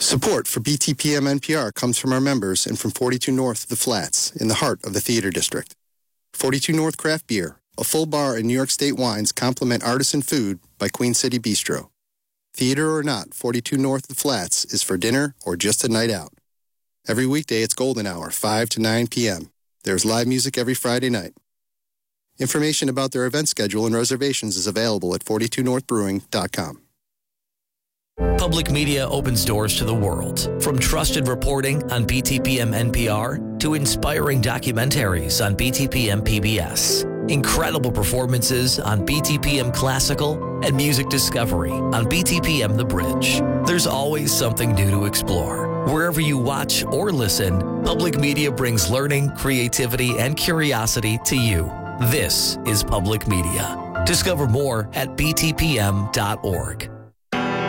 Support for BTPM NPR comes from our members and from 42 North The Flats, in the heart of the Theater District. 42 North Craft Beer, a full bar and New York State wines complement artisan food by Queen City Bistro. Theater or not, 42 North The Flats is for dinner or just a night out. Every weekday it's golden hour, 5 to 9 p.m. There's live music every Friday night. Information about their event schedule and reservations is available at 42northbrewing.com. Public media opens doors to the world. From trusted reporting on BTPM NPR to inspiring documentaries on BTPM PBS. Incredible performances on BTPM Classical and music discovery on BTPM The Bridge. There's always something new to explore. Wherever you watch or listen, public media brings learning, creativity, and curiosity to you. This is public media. Discover more at btpm.org.